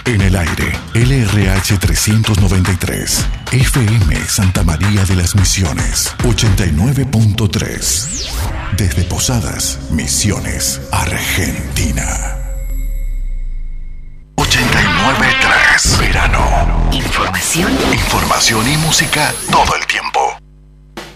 En el aire, LRH 393, FM Santa María de las Misiones, 89.3. Desde Posadas, Misiones, Argentina. 89.3. Verano. Información y música todo el tiempo.